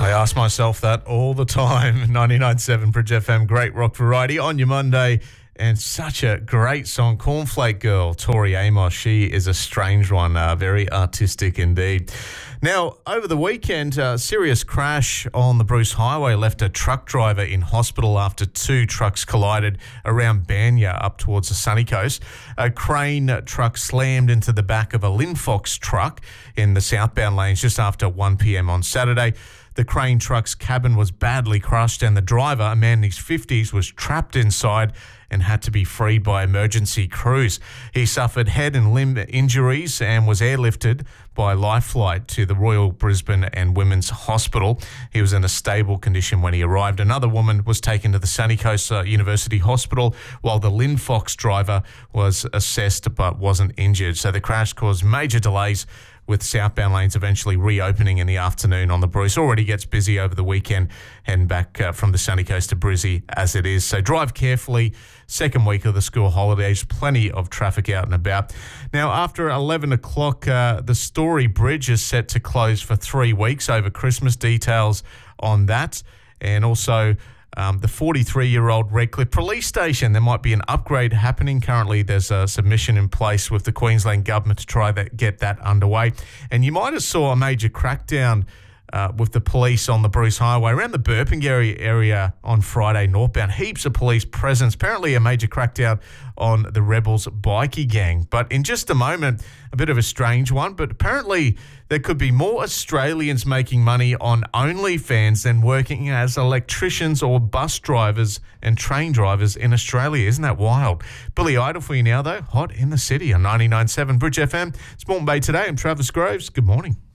I ask myself that all the time. 99.7 Bridge FM, great rock variety on your Monday. And such a great song, Cornflake Girl, Tori Amos. She is a strange one, very artistic indeed. Now, over the weekend, a serious crash on the Bruce Highway left a truck driver in hospital after two trucks collided around Banya up towards the sunny coast. A crane truck slammed into the back of a Linfox truck in the southbound lanes just after 1 p.m. on Saturday. The crane truck's cabin was badly crushed and the driver, a man in his 50s, was trapped inside and had to be freed by emergency crews. He suffered head and limb injuries and was airlifted by life flight to the Royal Brisbane and Women's Hospital. He was in a stable condition when he arrived. Another woman was taken to the Sunny Coast University Hospital, while the Linfox driver was assessed but wasn't injured. So the crash caused major delays, with southbound lanes eventually reopening in the afternoon on the Bruce. Already gets busy over the weekend, heading back from the sunny coast to Brizzy as it is. So drive carefully. Second week of the school holidays, plenty of traffic out and about. Now, after 11 o'clock, the Story Bridge is set to close for 3 weeks over Christmas. Details on that. And also the 43-year-old Redcliffe Police Station. There might be an upgrade happening. Currently, there's a submission in place with the Queensland Government to try that, get that underway. And you might have saw a major crackdown with the police on the Bruce Highway around the Burpengary area on Friday northbound. Heaps of police presence. Apparently a major crackdown on the Rebels bikie gang. But in just a moment, a bit of a strange one, but apparently there could be more Australians making money on OnlyFans than working as electricians or bus drivers and train drivers in Australia. Isn't that wild? Billy Idol for you now, though. Hot in the city on 99.7 Bridge FM. It's Moreton Bay today. I'm Travis Groves. Good morning.